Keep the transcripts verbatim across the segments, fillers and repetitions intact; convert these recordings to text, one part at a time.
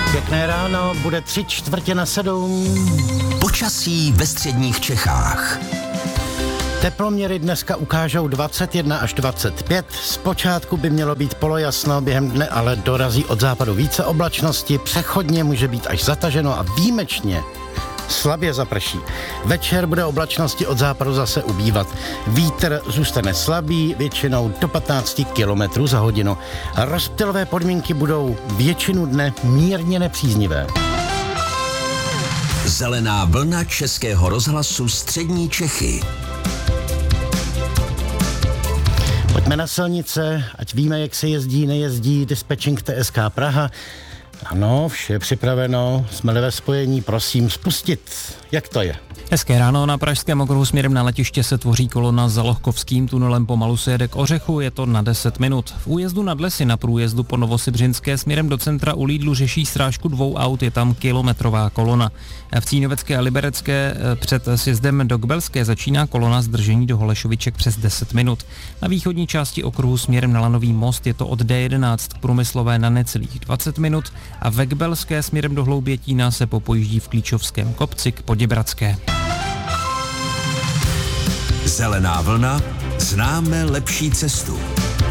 Pěkné ráno, bude tři čtvrtě na sedm. Počasí ve středních Čechách. Teploměry dneska ukážou dvacet jedna až dvacet pět. Zpočátku by mělo být polojasno, během dne ale dorazí od západu více oblačnosti, přechodně může být až zataženo a výjimečně slabě zaprší. Večer bude oblačnosti od západu zase ubývat. Vítr zůstane slabý, většinou do patnáct kilometrů za hodinu. Rozptylové podmínky budou většinu dne mírně nepříznivé. Zelená vlna Českého rozhlasu Střední Čechy. Pojďme na silnice, ať víme, jak se jezdí, nejezdí. Dispečing T S K Praha. Ano, vše je připraveno, jsme ve spojení, prosím spustit. Jak to je? Hezké ráno, na pražském okruhu směrem na letiště se tvoří kolona za Lohkovským tunelem, pomalu se jede k Ořechu, je to na deset minut. V újezdu nad Lesy na průjezdu po Novosibřinské směrem do centra u Lidlu řeší srážku dvou aut, je tam kilometrová kolona. V Cínovecké a Liberecké před sjezdem do Kbelské začíná kolona zdržení do Holešoviček přes deset minut. Na východní části okruhu směrem na Lanový most je to od D jedenáct k Průmyslové na necelých dvacet minut a ve Kbelské směrem do Hloubětína se popojíždí v Klíčovském kopci k Poděbradské. Zelená vlna, známe lepší cestu.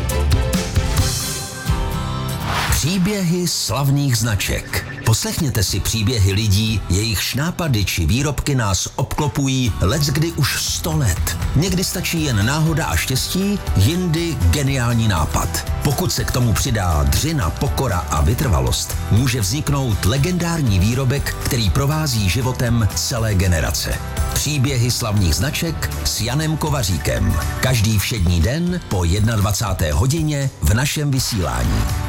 Příběhy slavných značek. Poslechněte si příběhy lidí, jejich nápady či výrobky nás obklopují leckdy už sto let. Někdy stačí jen náhoda a štěstí, jindy geniální nápad. Pokud se k tomu přidá dřina, pokora a vytrvalost, může vzniknout legendární výrobek, který provází životem celé generace. Příběhy slavných značek s Janem Kovaříkem. Každý všední den po dvacáté jedné hodině v našem vysílání.